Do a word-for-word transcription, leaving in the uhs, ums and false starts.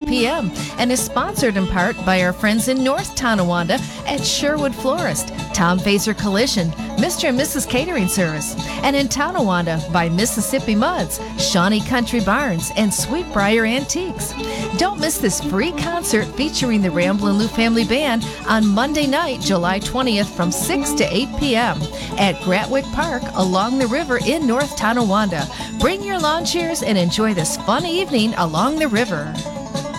p.m. and is sponsored in part by our friends in North Tonawanda at Sherwood Florist, Tom Fazer Collision, Mister and Missus Catering Service, and in Tonawanda by Mississippi Muds, Shawnee Country Barns, and Sweetbriar Antiques. Don't miss this free concert featuring the Ramblin' Lou Family Band on Monday night, July twentieth from six to eight p.m. at Gratwick Park along the river in North Tonawanda. Bring your lawn chairs and enjoy this fun evening along the river.